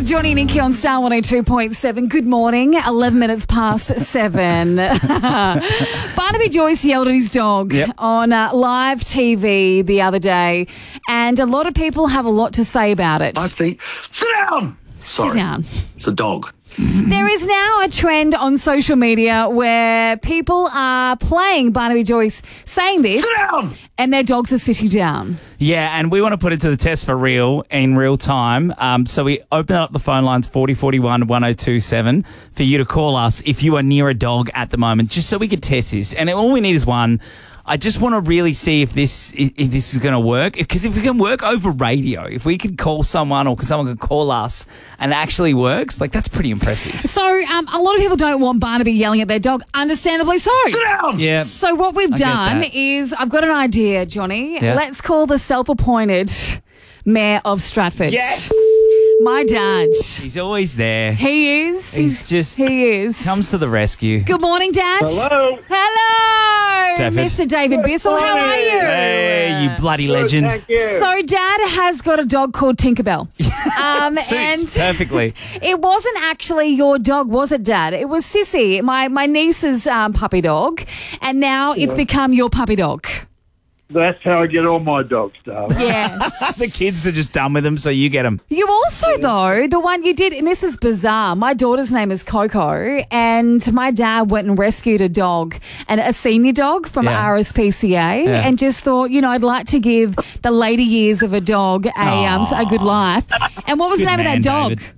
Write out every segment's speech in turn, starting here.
Johnny and Nikki on Star 102.7. Good morning. 11 minutes past 7. Barnaby Joyce yelled at his dog on live TV the other day, and a lot of people have a lot to say about it. I think, sit down! Sorry. Sit down. It's a dog. There is now a trend on social media where people are playing Barnaby Joyce saying this, Sit down! and their dogs are sitting down. Yeah, and we want to put it to the test for real, in real time. So we open up the phone lines 4041 1027 for you to call us if you are near a dog at the moment, just so we can test this. And all we need is one. I just want to really see if this is going to work. Because if we can work over radio, if we can call someone or someone can call us and it actually works, like that's pretty impressive. So a lot of people don't want Barnaby yelling at their dog, understandably so. Sit down! Yeah. So what we've done that. is, I've got an idea, Johnny. Yeah. Let's call the self-appointed Mayor of Stratford. Yes! My dad. He's always there. He is. He is. Comes to the rescue. Good morning, Dad. Hello. Hello, David. Mr. David Bissell. How are you? Hey, you bloody legend. Thank you. So Dad has got a dog called Tinkerbell. Suits perfectly. It wasn't actually your dog, was it, Dad? It was Sissy, my niece's puppy dog, and now it's become your puppy dog. That's how I get all my dogs, darling. Yes. The kids are just done with them, so you get them. You also, though, the one you did, and this is bizarre, my daughter's name is Coco, and my dad went and rescued a dog, and a senior dog from RSPCA, and just thought, I'd like to give the later years of a dog a good life. And what was the name of that dog? David.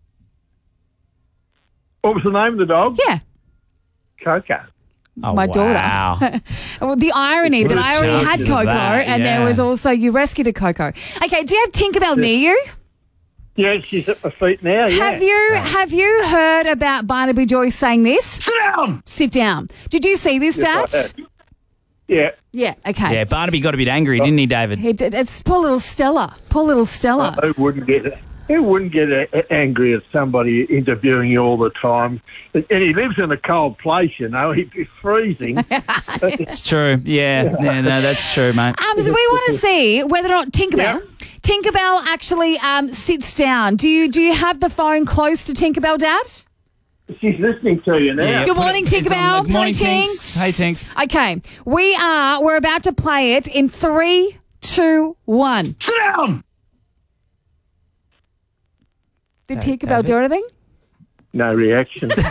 What was the name of the dog? Yeah. Coco. Oh, My daughter. wow. Well, the irony What that are the I already had chances of Coco, that? and there Yeah. was also, you rescued a Coco. Okay, do you have Tinkerbell near you? Yeah, she's at my feet now, yeah. Have you heard about Barnaby Joyce saying this? Sit down! Sit down. Did you see this, Dad? Yeah. Yeah, okay. Yeah, Barnaby got a bit angry, didn't he, David? It's poor little Stella. Poor little Stella. Who wouldn't get angry at somebody interviewing you all the time? And he lives in a cold place, he'd be freezing. It's true. Yeah, no, that's true, mate. So we want to see whether or not Tinkerbell actually sits down. Do you have the phone close to Tinkerbell, Dad? She's listening to you now. Yeah, Good morning, it's on, Tinkerbell. like, morning, Hey, Tinks. Hey, Tinks. Okay, we're about to play it in 3, 2, 1. Sit down! Did Tinkerbell do anything? No reaction. But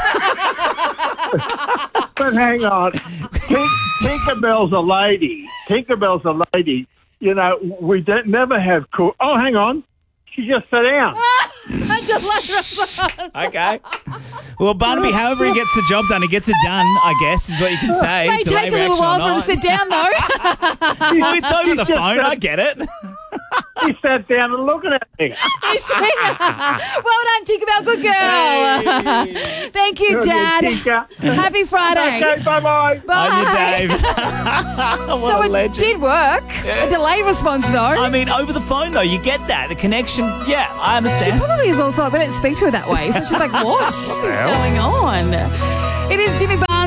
hang on. Tinkerbell's a lady. We never have cool. Oh, hang on. She just sat down. Okay. Well, Barnaby, however he gets the job done, he gets it done, I guess, is what you can say. May take a little while for him to sit down, though. Well, it's over the phone, I get it. She sat down and looking at me. Is she? Well done, Tinkerbell. Good girl. Thank you, Dad. Tinker. Happy Friday. Okay, bye-bye. Bye. On you, Dave. What So a it legend. did work. A delayed response, though. I mean, over the phone, though, you get that. The connection, yeah, I She understand. probably is also, we don't speak to her that way. So she's like, what is going on? It is Jimmy Barnes.